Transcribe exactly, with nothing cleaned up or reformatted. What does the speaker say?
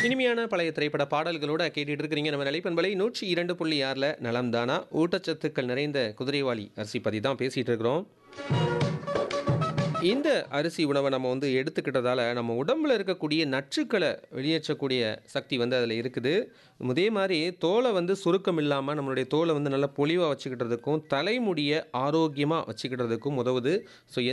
இனிமையான பழைய திரைப்பட பாடல்களோட கேட்டுட்டு இருக்கிறீங்க நம்ம நிலைப்பண்பலை நூற்றி இரண்டு புள்ளி ஆறில் நலம் தானா ஊட்டச்சத்துக்கள் நிறைந்த குதிரைவாளி அரிசி பற்றி தான் பேசிகிட்டு இருக்கிறோம். இந்த அரிசி உணவை நம்ம வந்து எடுத்துக்கிட்டதால நம்ம உடம்புல இருக்கக்கூடிய நச்சுக்களை வெளியேற்றக்கூடிய சக்தி வந்து அதில் இருக்குது. அதே மாதிரி தோலை வந்து சுருக்கம் இல்லாமல் நம்மளுடைய தோலை வந்து நல்லா பொலிவாக வச்சுக்கிட்டதுக்கும் தலைமுடியை ஆரோக்கியமாக வச்சுக்கிட்டதுக்கும் உதவுது. ஸோ